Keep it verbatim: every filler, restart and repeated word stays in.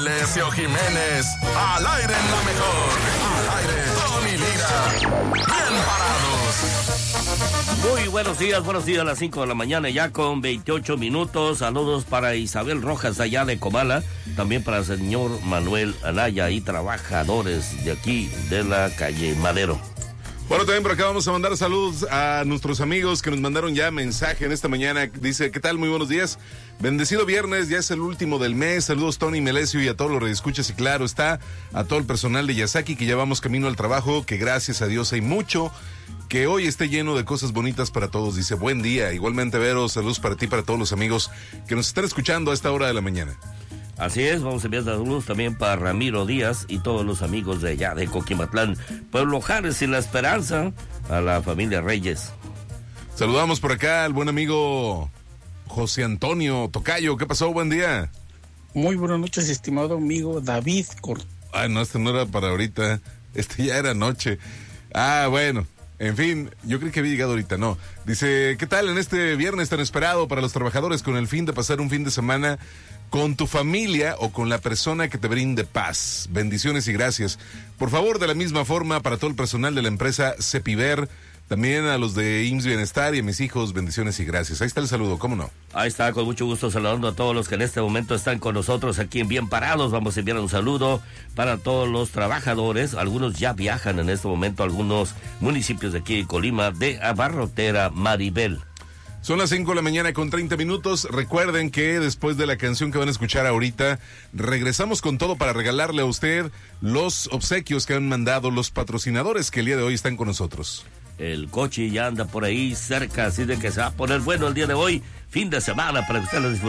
Melesio Jiménez, al aire en la mejor. Al aire, Tony Lira. Bien parados. Muy buenos días, buenos días a las cinco de la mañana, ya con veintiocho minutos. Saludos para Isabel Rojas, allá de Comala. También para el señor Manuel Anaya y trabajadores de aquí, de la calle Madero. Bueno, también por acá vamos a mandar saludos a nuestros amigos que nos mandaron ya mensaje en esta mañana. Dice, ¿qué tal? Muy buenos días. Bendecido viernes, ya es el último del mes. Saludos Tony, Melesio y a todos los radioescuchas. Y claro está, a todo el personal de Yasaki que ya vamos camino al trabajo, que gracias a Dios hay mucho. Que hoy esté lleno de cosas bonitas para todos. Dice, buen día. Igualmente, Vero, saludos para ti, para todos los amigos que nos están escuchando a esta hora de la mañana. Así es, vamos a enviar saludos también para Ramiro Díaz y todos los amigos de allá de Coquimatlán, Pueblo Juárez y La Esperanza, a la familia Reyes. Saludamos por acá al buen amigo José Antonio Tocayo. ¿Qué pasó? Buen día. Muy buenas noches, estimado amigo David Cortés. Ay, no, este no era para ahorita, este ya era noche. Ah, bueno. En fin, yo creí que había llegado ahorita, no. Dice, ¿qué tal en este viernes tan esperado para los trabajadores con el fin de pasar un fin de semana con tu familia o con la persona que te brinde paz? Bendiciones y gracias. Por favor, de la misma forma, para todo el personal de la empresa Cepiver, también a los de I M S S Bienestar y a mis hijos, bendiciones y gracias. Ahí está el saludo, ¿cómo no? Ahí está, con mucho gusto saludando a todos los que en este momento están con nosotros aquí en Bien Parados. Vamos a enviar un saludo para todos los trabajadores. Algunos ya viajan en este momento a algunos municipios de aquí de Colima, de Abarrotera, Maribel. Son las cinco de la mañana con treinta minutos. Recuerden que después de la canción que van a escuchar ahorita, regresamos con todo para regalarle a usted los obsequios que han mandado los patrocinadores que el día de hoy están con nosotros. El coche ya anda por ahí cerca, así de que se va a poner bueno el día de hoy, fin de semana, para que usted lo disfrute.